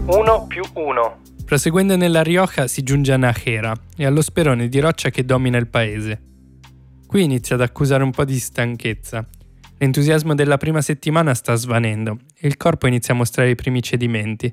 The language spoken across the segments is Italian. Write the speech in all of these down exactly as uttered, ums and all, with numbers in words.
uno più uno. Proseguendo nella Rioja si giunge a Nájera e allo sperone di roccia che domina il paese. Qui inizia ad accusare un po' di stanchezza. L'entusiasmo della prima settimana sta svanendo e il corpo inizia a mostrare i primi cedimenti.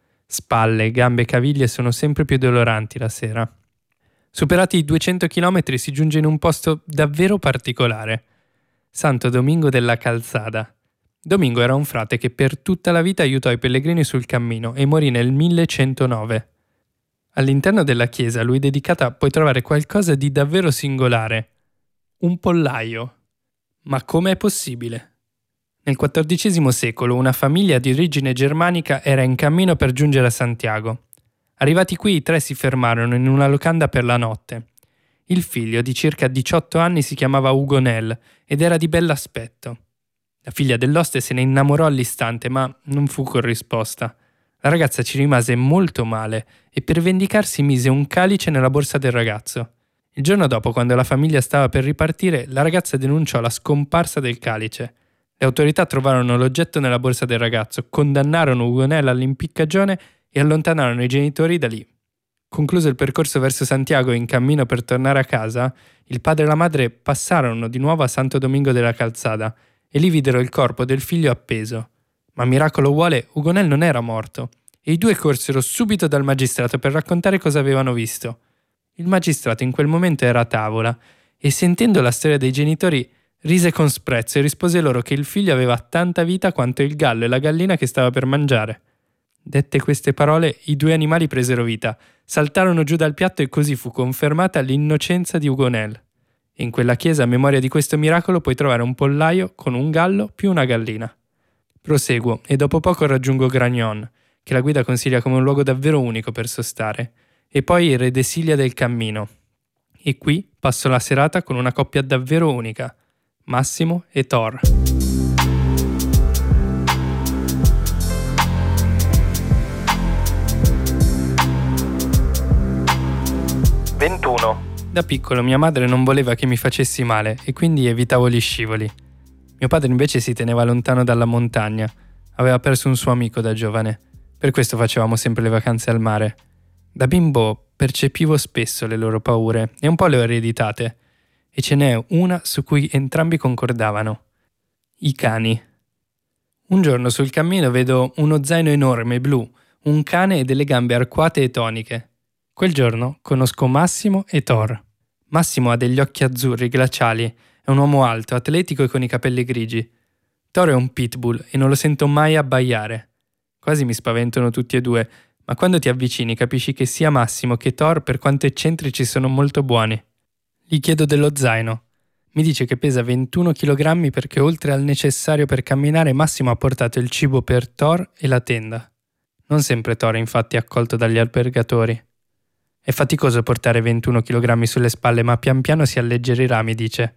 Spalle, gambe e caviglie sono sempre più doloranti la sera. Superati i duecento chilometri si giunge in un posto davvero particolare. Santo Domingo della Calzada. Domingo era un frate che per tutta la vita aiutò i pellegrini sul cammino e morì nel millecentonove. All'interno della chiesa a lui dedicata puoi trovare qualcosa di davvero singolare. Un pollaio. Ma come è possibile? Nel quattordicesimo secolo una famiglia di origine germanica era in cammino per giungere a Santiago. Arrivati qui i tre si fermarono in una locanda per la notte. Il figlio di circa diciotto anni si chiamava Hugonel ed era di bell'aspetto. La figlia dell'oste se ne innamorò all'istante, ma non fu corrisposta. La ragazza ci rimase molto male e per vendicarsi mise un calice nella borsa del ragazzo. Il giorno dopo, quando la famiglia stava per ripartire, la ragazza denunciò la scomparsa del calice. Le autorità trovarono l'oggetto nella borsa del ragazzo, condannarono Hugonel all'impiccagione e allontanarono i genitori da lì. Concluso il percorso verso Santiago e in cammino per tornare a casa, il padre e la madre passarono di nuovo a Santo Domingo della Calzada e lì videro il corpo del figlio appeso. Ma miracolo vuole, Hugonel non era morto e i due corsero subito dal magistrato per raccontare cosa avevano visto. Il magistrato in quel momento era a tavola e sentendo la storia dei genitori rise con sprezzo e rispose loro che il figlio aveva tanta vita quanto il gallo e la gallina che stava per mangiare. Dette queste parole, i due animali presero vita, saltarono giù dal piatto e così fu confermata l'innocenza di Hugonel. In quella chiesa, a memoria di questo miracolo, puoi trovare un pollaio con un gallo più una gallina. Proseguo e dopo poco raggiungo Gragnon, che la guida consiglia come un luogo davvero unico per sostare, e poi Erdesillas del Cammino. E qui passo la serata con una coppia davvero unica, Massimo e Thor. ventuno. Da piccolo mia madre non voleva che mi facessi male e quindi evitavo gli scivoli. Mio padre invece si teneva lontano dalla montagna. Aveva perso un suo amico da giovane. Per questo facevamo sempre le vacanze al mare. Da bimbo percepivo spesso le loro paure e un po' le ho ereditate. E ce n'è una su cui entrambi concordavano. I cani. Un giorno sul cammino vedo uno zaino enorme blu, un cane e delle gambe arcuate e toniche. Quel giorno conosco Massimo e Thor. Massimo ha degli occhi azzurri glaciali, è un uomo alto, atletico e con i capelli grigi. Thor è un pitbull e non lo sento mai abbaiare. Quasi mi spaventano tutti e due, ma quando ti avvicini capisci che sia Massimo che Thor, per quanto eccentrici, sono molto buoni. Gli chiedo dello zaino. Mi dice che pesa ventuno chilogrammi perché oltre al necessario per camminare Massimo ha portato il cibo per Thor e la tenda. Non sempre Thor infatti è accolto dagli albergatori. È faticoso portare ventuno chilogrammi sulle spalle, ma pian piano si alleggerirà, mi dice.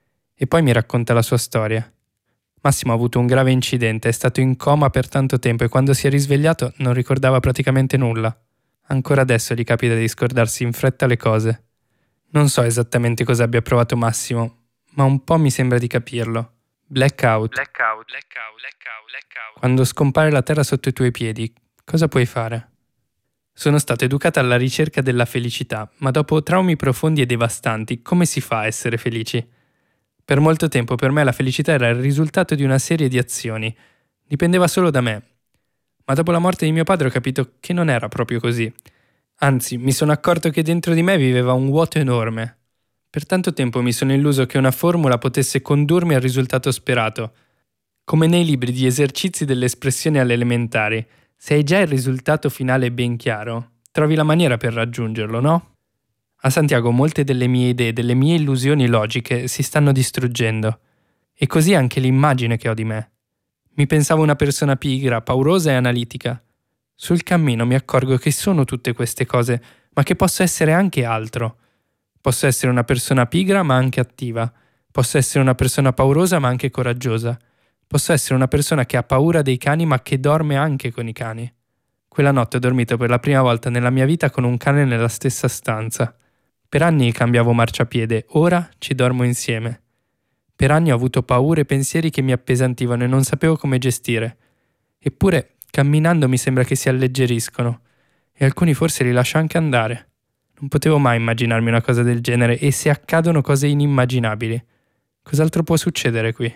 E poi mi racconta la sua storia. Massimo ha avuto un grave incidente, è stato in coma per tanto tempo e quando si è risvegliato non ricordava praticamente nulla. Ancora adesso gli capita di scordarsi in fretta le cose. Non so esattamente cosa abbia provato Massimo, ma un po' mi sembra di capirlo. Blackout. Blackout. Blackout. Blackout. Blackout. Quando scompare la terra sotto i tuoi piedi, cosa puoi fare? Sono stato educata alla ricerca della felicità, ma dopo traumi profondi e devastanti, come si fa a essere felici? Per molto tempo per me la felicità era il risultato di una serie di azioni. Dipendeva solo da me. Ma dopo la morte di mio padre ho capito che non era proprio così. Anzi, mi sono accorto che dentro di me viveva un vuoto enorme. Per tanto tempo mi sono illuso che una formula potesse condurmi al risultato sperato. Come nei libri di esercizi delle espressioni alle elementari. Se hai già il risultato finale ben chiaro, trovi la maniera per raggiungerlo, no? A Santiago molte delle mie idee, delle mie illusioni logiche si stanno distruggendo. E così anche l'immagine che ho di me. Mi pensavo una persona pigra, paurosa e analitica. Sul cammino mi accorgo che sono tutte queste cose, ma che posso essere anche altro. Posso essere una persona pigra ma anche attiva. Posso essere una persona paurosa ma anche coraggiosa. Posso essere una persona che ha paura dei cani ma che dorme anche con i cani. Quella notte ho dormito per la prima volta nella mia vita con un cane nella stessa stanza. Per anni cambiavo marciapiede, ora ci dormo insieme. Per anni ho avuto paure e pensieri che mi appesantivano e non sapevo come gestire. Eppure Camminando mi sembra che si alleggeriscono e alcuni forse li lascio anche andare. Non potevo mai immaginarmi una cosa del genere, e se accadono cose inimmaginabili, cos'altro può succedere qui?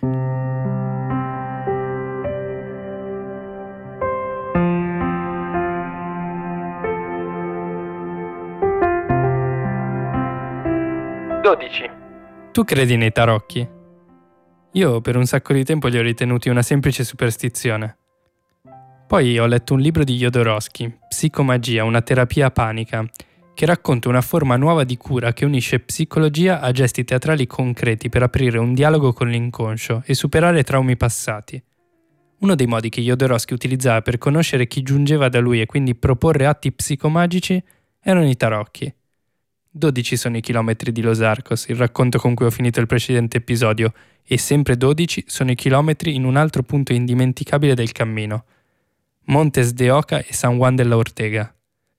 dodici. Tu credi nei tarocchi? Io per un sacco di tempo li ho ritenuti una semplice superstizione. Poi ho letto un libro di Jodorowsky, Psicomagia, una terapia panica, che racconta una forma nuova di cura che unisce psicologia a gesti teatrali concreti per aprire un dialogo con l'inconscio e superare traumi passati. Uno dei modi che Jodorowsky utilizzava per conoscere chi giungeva da lui e quindi proporre atti psicomagici erano i tarocchi. dodici sono i chilometri di Los Arcos, il racconto con cui ho finito il precedente episodio, e sempre dodici sono i chilometri in un altro punto indimenticabile del cammino: Montes de Oca e San Juan de la Ortega.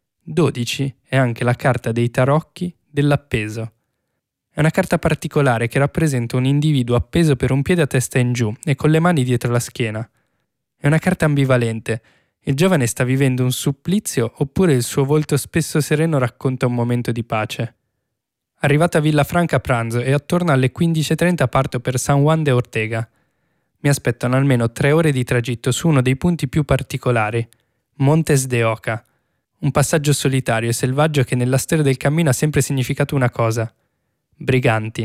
dodici è anche la carta dei tarocchi dell'appeso. È una carta particolare che rappresenta un individuo appeso per un piede a testa in giù e con le mani dietro la schiena. È una carta ambivalente. Il giovane sta vivendo un supplizio oppure il suo volto spesso sereno racconta un momento di pace. Arrivata a Villafranca a pranzo e attorno alle quindici e trenta parto per San Juan de Ortega. Mi aspettano almeno tre ore di tragitto su uno dei punti più particolari, Montes de Oca, un passaggio solitario e selvaggio che nella storia del cammino ha sempre significato una cosa: briganti.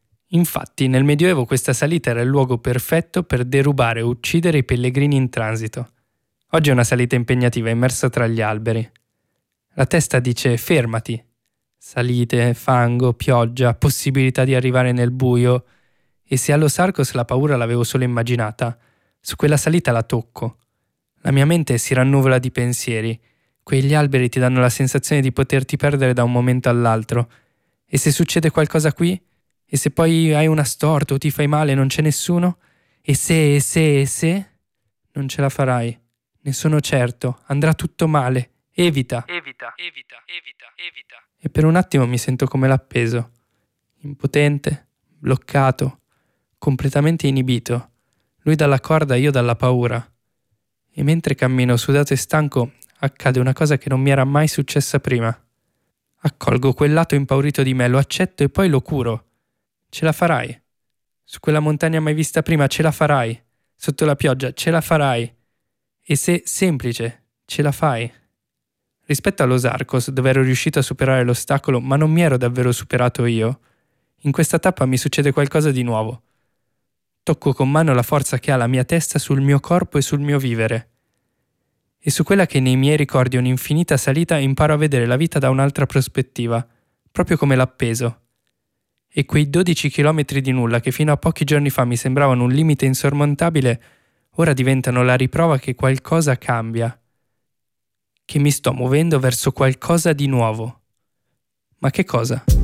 Infatti nel Medioevo questa salita era il luogo perfetto per derubare o uccidere i pellegrini in transito. Oggi è una salita impegnativa immersa tra gli alberi. La testa dice fermati. Salite, fango, pioggia, possibilità di arrivare nel buio. E se a Los Arcos la paura l'avevo solo immaginata, su quella salita la tocco. La mia mente si rannuvola di pensieri. Quegli alberi ti danno la sensazione di poterti perdere da un momento all'altro. E se succede qualcosa qui? E se poi hai una storta o ti fai male e non c'è nessuno? E se, e se, e se? Non ce la farai. Ne sono certo, andrà tutto male. Evita. Evita, evita, evita, evita. E per un attimo mi sento come l'appeso. Impotente, bloccato, completamente inibito. Lui dalla corda, io dalla paura. E mentre cammino sudato e stanco, accade una cosa che non mi era mai successa prima. Accolgo quel lato impaurito di me, lo accetto e poi lo curo. Ce la farai. Su quella montagna mai vista prima, ce la farai. Sotto la pioggia, ce la farai. E se semplice, ce la fai. Rispetto a Los Arcos, dove ero riuscito a superare l'ostacolo, ma non mi ero davvero superato io, in questa tappa mi succede qualcosa di nuovo. Tocco con mano la forza che ha la mia testa sul mio corpo e sul mio vivere. E su quella che nei miei ricordi è un'infinita salita imparo a vedere la vita da un'altra prospettiva, proprio come l'appeso. E quei dodici chilometri di nulla che fino a pochi giorni fa mi sembravano un limite insormontabile, ora diventano la riprova che qualcosa cambia, che mi sto muovendo verso qualcosa di nuovo. Ma che cosa?